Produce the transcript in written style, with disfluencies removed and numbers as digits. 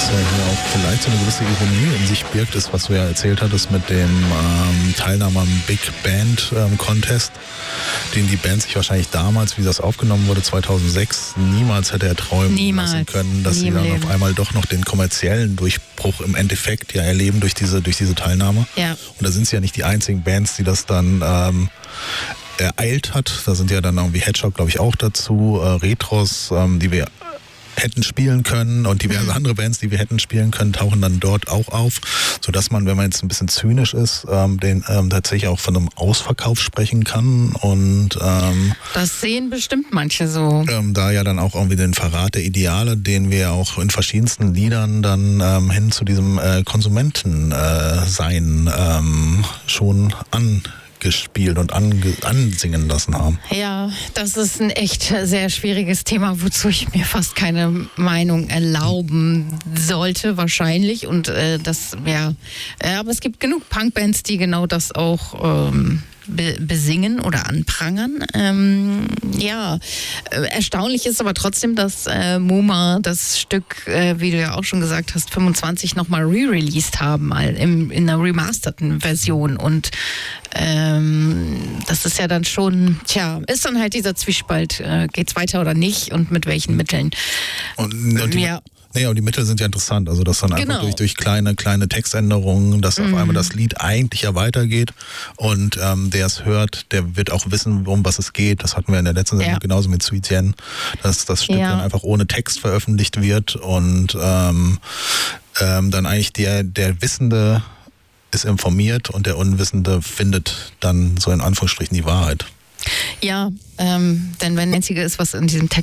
ja hier auch vielleicht so eine gewisse Ironie in sich birgt, ist, was du ja erzählt hattest mit dem Teilnahme am Big Band Contest, den die Band sich wahrscheinlich damals, wie das aufgenommen wurde, 2006, niemals hätte erträumen lassen können, dass sie dann auf einmal doch noch den kommerziellen Durchbruch im Endeffekt ja erleben durch diese Teilnahme. Ja. Und da sind sie ja nicht die einzigen Bands, die das dann ereilt hat. Da sind ja dann irgendwie Hedgehog, glaube ich, auch dazu, Retros, die wir hätten spielen können, und diverse andere Bands, die wir hätten spielen können, tauchen dann dort auch auf, sodass man, wenn man jetzt ein bisschen zynisch ist, tatsächlich auch von einem Ausverkauf sprechen kann, und das sehen bestimmt manche so. Da ja dann auch irgendwie den Verrat der Ideale, den wir auch in verschiedensten Liedern dann hin zu diesem Konsumentensein schon gespielt und ansingen lassen haben. Ja, das ist ein echt sehr schwieriges Thema, wozu ich mir fast keine Meinung erlauben sollte, wahrscheinlich. Und aber es gibt genug Punkbands, die genau das auch besingen oder anprangern. Erstaunlich ist aber trotzdem, dass MoMA das Stück, wie du ja auch schon gesagt hast, 25 nochmal re-released haben, mal in einer remasterten Version. Und das ist ja dann schon, ist dann halt dieser Zwiespalt, geht's weiter oder nicht und mit welchen Mitteln. Und die Mittel sind ja interessant, also dass dann einfach durch kleine Textänderungen, dass auf einmal das Lied eigentlich ja weitergeht, und der es hört, der wird auch wissen, um was es geht. Das hatten wir in der letzten Sendung genauso mit Sweet Yen, dass das Stück dann einfach ohne Text veröffentlicht wird, und dann eigentlich der Wissende ist informiert und der Unwissende findet dann so in Anführungsstrichen die Wahrheit. Ja, denn wenn das Einzige ist, was in diesem